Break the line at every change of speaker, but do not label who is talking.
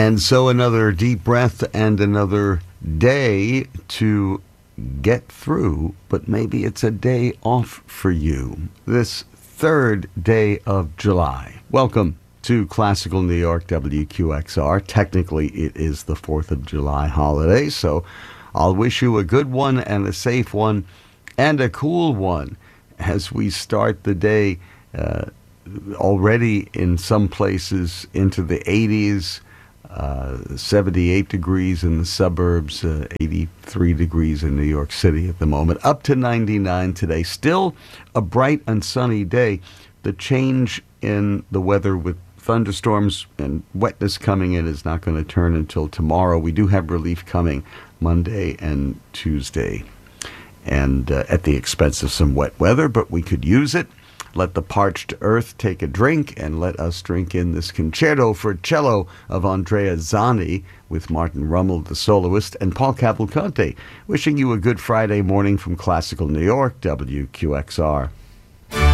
And so another deep breath and another day to get through, but maybe it's a day off for you. This third day of July. Welcome to Classical New York WQXR. Technically, it is the 4th of July holiday, so I'll wish you a good one and a safe one and a cool one as we start the day already in some places into the 80s. 78 degrees in the suburbs, 83 degrees in New York City at the moment, up to 99 today. Still a bright and sunny day. The change in the weather with thunderstorms and wetness coming in is not going to turn until tomorrow. We do have relief coming Monday and Tuesday, and at the expense of some wet weather, but we could use it. Let the parched earth take a drink, and let us drink in this concerto for cello of Andrea Zani with Martin Rummel, the soloist, and Paul Cavalcante. Wishing you a good Friday morning from Classical New York, WQXR.